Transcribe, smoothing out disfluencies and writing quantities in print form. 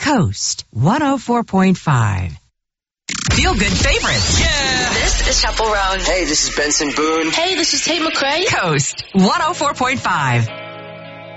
Coast 104.5. Feel good favorites. Yeah. This is Chappell Roan. Hey, this is Benson Boone. Hey, this is Tate McRae. Coast 104.5.